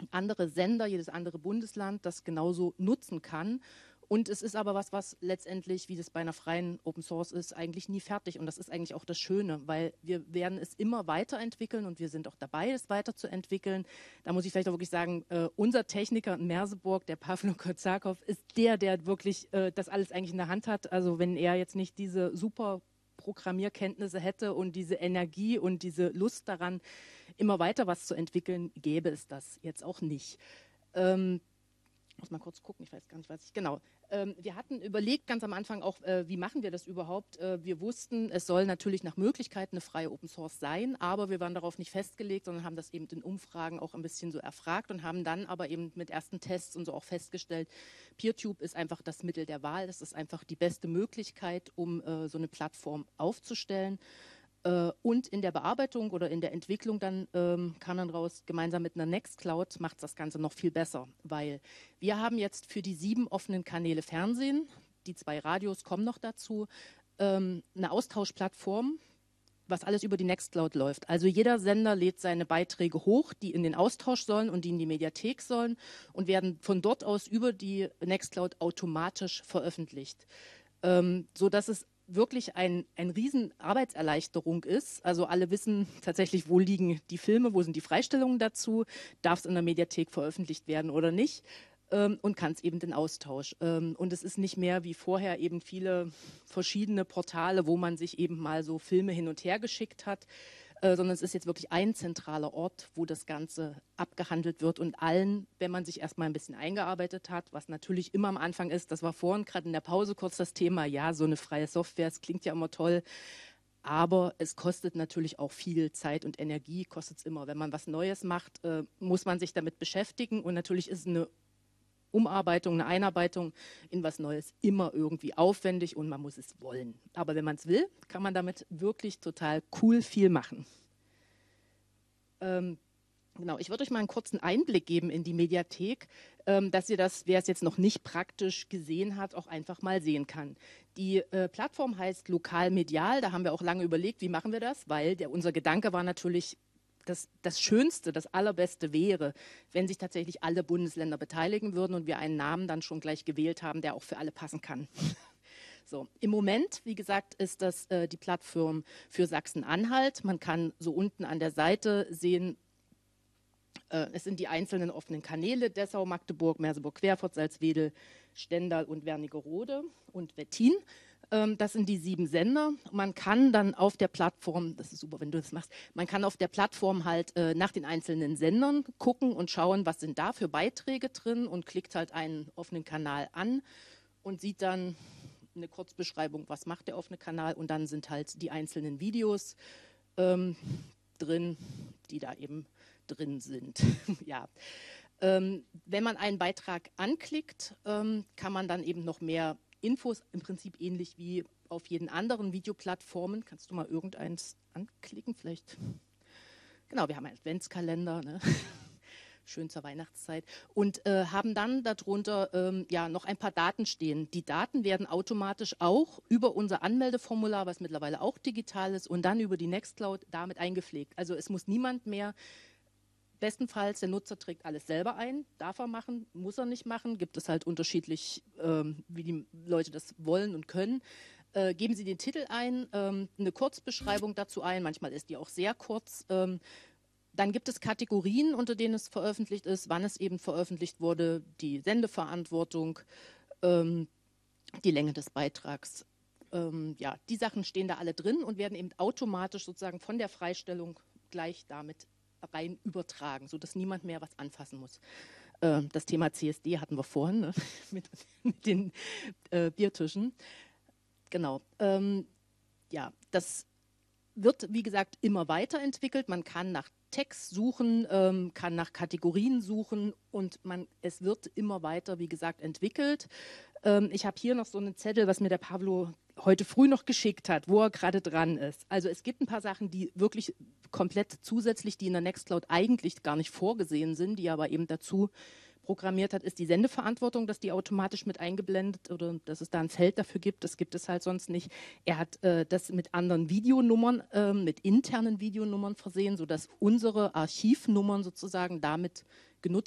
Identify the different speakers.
Speaker 1: andere Sender, jedes andere Bundesland das genauso nutzen kann. Und es ist aber was letztendlich, wie das bei einer freien Open Source ist, eigentlich nie fertig. Und das ist eigentlich auch das Schöne, weil wir werden es immer weiterentwickeln und wir sind auch dabei, es weiterzuentwickeln. Da muss ich vielleicht auch wirklich sagen, unser Techniker in Merseburg, der Pawlo Kozakow, ist der wirklich das alles eigentlich in der Hand hat. Also wenn er jetzt nicht diese super Programmierkenntnisse hätte und diese Energie und diese Lust daran, immer weiter was zu entwickeln, gäbe es das jetzt auch nicht. Muss mal kurz gucken, ich weiß gar nicht, was ich, genau. Wir hatten überlegt ganz am Anfang auch, wie machen wir das überhaupt? Wir wussten, es soll natürlich nach Möglichkeit eine freie Open Source sein, aber wir waren darauf nicht festgelegt, sondern haben das eben in Umfragen auch ein bisschen so erfragt und haben dann aber eben mit ersten Tests und so auch festgestellt, PeerTube ist einfach das Mittel der Wahl, das ist einfach die beste Möglichkeit, um so eine Plattform aufzustellen. Und in der Bearbeitung oder in der Entwicklung dann kam dann raus, gemeinsam mit einer Nextcloud macht das Ganze noch viel besser, weil wir haben jetzt für die 7 offenen Kanäle Fernsehen, die 2 Radios kommen noch dazu, eine Austauschplattform, was alles über die Nextcloud läuft. Also jeder Sender lädt seine Beiträge hoch, die in den Austausch sollen und die in die Mediathek sollen und werden von dort aus über die Nextcloud automatisch veröffentlicht, sodass es wirklich ein riesen Arbeitserleichterung ist. Also alle wissen tatsächlich, wo liegen die Filme, wo sind die Freistellungen dazu, darf es in der Mediathek veröffentlicht werden oder nicht und kann es eben den Austausch. Und es ist nicht mehr wie vorher eben viele verschiedene Portale, wo man sich eben mal so Filme hin und her geschickt hat, sondern es ist jetzt wirklich ein zentraler Ort, wo das Ganze abgehandelt wird und allen, wenn man sich erstmal ein bisschen eingearbeitet hat, was natürlich immer am Anfang ist, das war vorhin gerade in der Pause kurz das Thema, ja, so eine freie Software, es klingt ja immer toll, aber es kostet natürlich auch viel Zeit und Energie, kostet es immer. Wenn man was Neues macht, muss man sich damit beschäftigen und natürlich ist eine Umarbeitung, eine Einarbeitung in was Neues immer irgendwie aufwendig und man muss es wollen. Aber wenn man es will, kann man damit wirklich total cool viel machen. Genau, ich würde euch mal einen kurzen Einblick geben in die Mediathek, dass ihr das, wer es jetzt noch nicht praktisch gesehen hat, auch einfach mal sehen kann. Die Plattform heißt Lokal Medial, da haben wir auch lange überlegt, wie machen wir das, weil unser Gedanke war natürlich, das Schönste, das Allerbeste wäre, wenn sich tatsächlich alle Bundesländer beteiligen würden und wir einen Namen dann schon gleich gewählt haben, der auch für alle passen kann. So, im Moment, wie gesagt, ist das die Plattform für Sachsen-Anhalt. Man kann so unten an der Seite sehen, es sind die einzelnen offenen Kanäle, Dessau, Magdeburg, Merseburg, Querfurt, Salzwedel, Stendal und Wernigerode und Wettin. Das sind die 7 Sender. Man kann dann auf der Plattform, das ist super, wenn du das machst, man kann auf der Plattform halt nach den einzelnen Sendern gucken und schauen, was sind da für Beiträge drin und klickt halt einen offenen Kanal an und sieht dann eine Kurzbeschreibung, was macht der offene Kanal und dann sind halt die einzelnen Videos drin, die da eben drin sind. Ja. Wenn man einen Beitrag anklickt, kann man dann eben noch mehr Infos, im Prinzip ähnlich wie auf jeden anderen Videoplattformen. Kannst du mal irgendeins anklicken vielleicht? Genau, wir haben einen Adventskalender, ne? Schön zur Weihnachtszeit und haben dann darunter ja, noch ein paar Daten stehen. Die Daten werden automatisch auch über unser Anmeldeformular, was mittlerweile auch digital ist, und dann über die Nextcloud damit eingepflegt. Also es muss niemand mehr, bestenfalls der Nutzer trägt alles selber ein, darf er machen, muss er nicht machen, gibt es halt unterschiedlich, wie die Leute das wollen und können. Geben Sie den Titel ein, eine Kurzbeschreibung dazu ein, manchmal ist die auch sehr kurz. Dann gibt es Kategorien, unter denen es veröffentlicht ist, wann es eben veröffentlicht wurde, die Sendeverantwortung, die Länge des Beitrags. Ja, die Sachen stehen da alle drin und werden eben automatisch sozusagen von der Freistellung gleich damit rein übertragen, sodass niemand mehr was anfassen muss. Das Thema CSD hatten wir vorhin, ne? mit den Biertischen. Genau. Ja, das wird, wie gesagt, immer weiterentwickelt. Man kann nach Text suchen, kann nach Kategorien suchen und es wird immer weiter, wie gesagt, entwickelt. Ich habe hier noch so einen Zettel, was mir der Pawlo heute früh noch geschickt hat, wo er gerade dran ist. Also es gibt ein paar Sachen, die wirklich komplett zusätzlich, die in der Nextcloud eigentlich gar nicht vorgesehen sind, die aber eben dazu programmiert hat, ist die Sendeverantwortung, dass die automatisch mit eingeblendet oder dass es da ein Feld dafür gibt. Das gibt es halt sonst nicht. Er hat das mit anderen Videonummern, mit internen Videonummern versehen, sodass unsere Archivnummern sozusagen damit